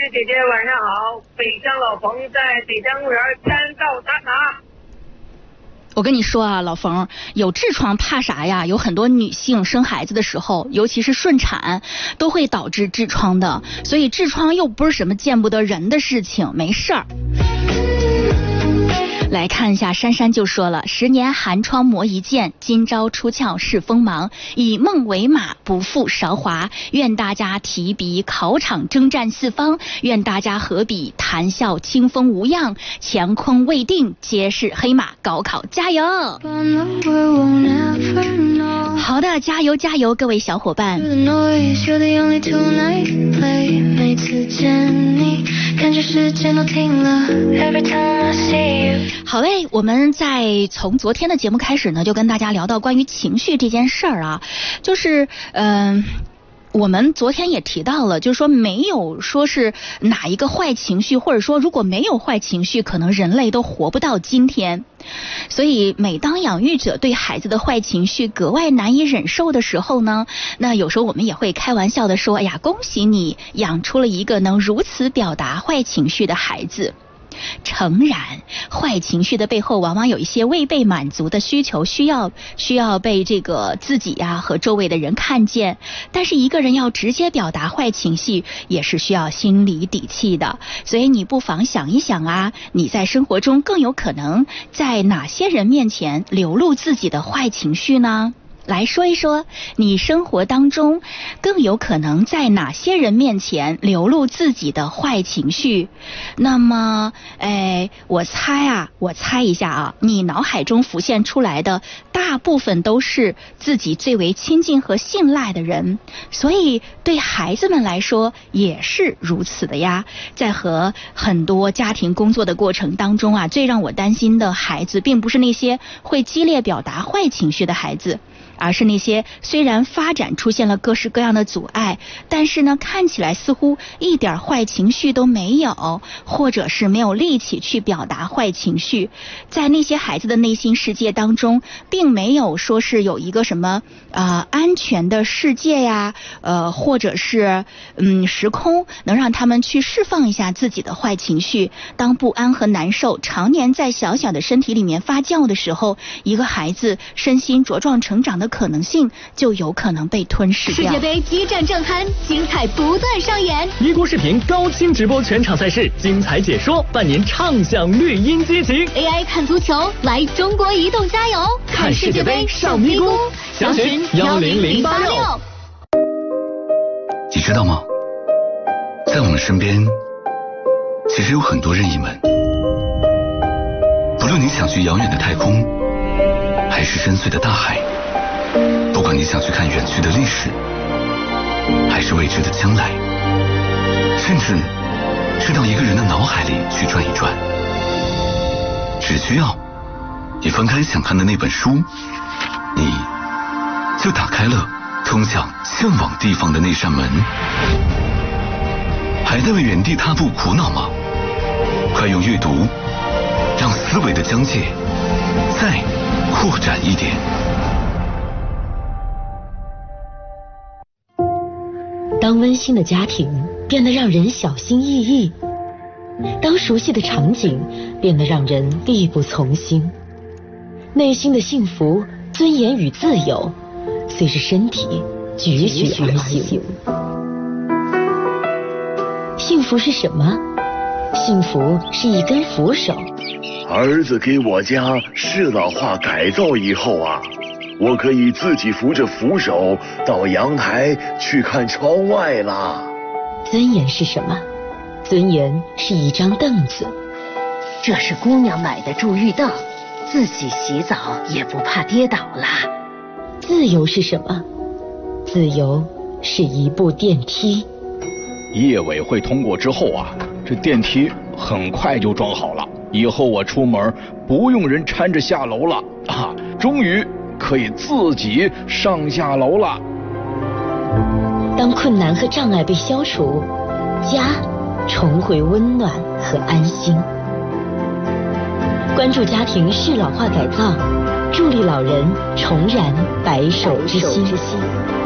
姐姐晚上好，北江老冯在北江公园签到打卡。 我跟你说啊，老冯，有痔疮怕啥呀？有很多女性生孩子的时候，尤其是顺产，都会导致痔疮的。所以痔疮又不是什么见不得人的事情，没事儿。来看一下，珊珊就说了：10年寒窗磨一剑，今朝出鞘是锋芒。以梦为马，不负韶华。愿大家提笔考场征战四方，愿大家合笔谈笑清风无恙。乾坤未定，皆是黑马。高考加油！好的，加油加油，各位小伙伴。每次见你，感觉时间都停了。Every time I see you。好嘞，我们在从昨天的节目开始呢，就跟大家聊到关于情绪这件事儿啊，就是我们昨天也提到了，就是说没有说是哪一个坏情绪，或者说如果没有坏情绪，可能人类都活不到今天。所以每当养育者对孩子的坏情绪格外难以忍受的时候呢，那有时候我们也会开玩笑的说，哎呀，恭喜你养出了一个能如此表达坏情绪的孩子。诚然，坏情绪的背后往往有一些未被满足的需求，需要被这个自己呀和周围的人看见。但是一个人要直接表达坏情绪，也是需要心理底气的。所以你不妨想一想啊，你在生活中更有可能在哪些人面前流露自己的坏情绪呢？来说一说你生活当中更有可能在哪些人面前流露自己的坏情绪。那么我猜一下啊，你脑海中浮现出来的大部分都是自己最为亲近和信赖的人，所以对孩子们来说也是如此的呀。在和很多家庭工作的过程当中啊，最让我担心的孩子并不是那些会激烈表达坏情绪的孩子，而是那些虽然发展出现了各式各样的阻碍，但是呢看起来似乎一点坏情绪都没有，或者是没有力气去表达坏情绪。在那些孩子的内心世界当中，并没有说是有一个什么安全的世界呀，或者是时空能让他们去释放一下自己的坏情绪。当不安和难受常年在小小的身体里面发酵的时候，一个孩子身心茁壮成长的可能性就有可能被吞噬掉。 世界杯激战正酣，精彩不断上演。 咪咕视频高清直播全场赛事，精彩解说，伴您畅享绿茵激情。 AI 看足球，来中国移动加油！ 看世界杯上咪咕，详询10086。 你知道吗？在我们身边，其实有很多任意门。不论你想去遥远的太空，还是深邃的大海，不管你想去看远去的历史，还是未知的将来，甚至是到一个人的脑海里去转一转，只需要你翻开想看的那本书，你就打开了通向向往地方的那扇门。还在为原地踏步苦恼吗？快用阅读让思维的疆界再扩展一点。 当温馨的家庭变得让人小心翼翼，当熟悉的场景变得让人力不从心，内心的幸福、尊严与自由随着身体踽踽而行。幸福是什么？幸福是一根扶手。 儿子给我家适老化改造以后啊，我可以自己扶着扶手到阳台去看窗外啦。 尊严是什么？尊严是一张凳子。 这是姑娘买的助浴凳，自己洗澡也不怕跌倒啦。 自由是什么？自由是一部电梯。 业委会通过之后啊，这电梯很快就装好了，以后我出门不用人搀着下楼了啊，终于可以自己上下楼了。 当困难和障碍被消除，家重回温暖和安心。关注家庭适老化改造，助力老人重燃白首之心。